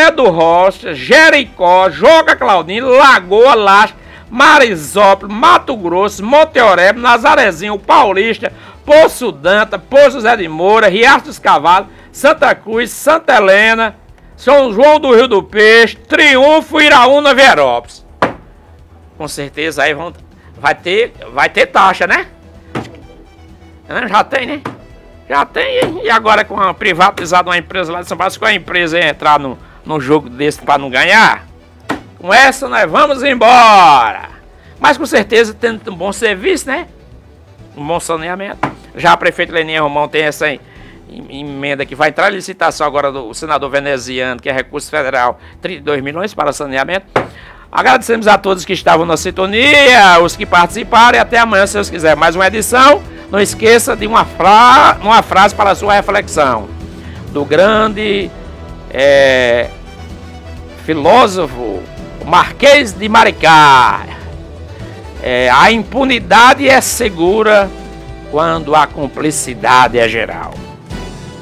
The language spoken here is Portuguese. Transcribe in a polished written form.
José do Rocha, Jericó, Joga Claudino, Lagoa, Laje, Marisópolis, Mato Grosso, Monteoreba, Nazarezinho, Paulista, Poço Danta, Poço José de Moura, Riacho dos Cavalos, Santa Cruz, Santa Helena, São João do Rio do Peixe, Triunfo, Iraúna, Verópolis. Com certeza aí vai ter taxa, né? Já tem, né? Já tem, e agora com a privatizada uma empresa lá de São Paulo, se a empresa ia entrar num jogo desse para não ganhar, com essa nós vamos embora. Mas com certeza tendo um bom serviço, né? Um bom saneamento. Já a prefeita Leninha Romão tem essa emenda que vai entrar em licitação agora do senador veneziano, que é recurso federal, 32 milhões para saneamento. Agradecemos a todos que estavam na sintonia, os que participaram, e até amanhã, se Deus quiser, mais uma edição. Não esqueça de uma frase para a sua reflexão, do grande filósofo Marquês de Maricá. A impunidade é segura quando a cumplicidade é geral.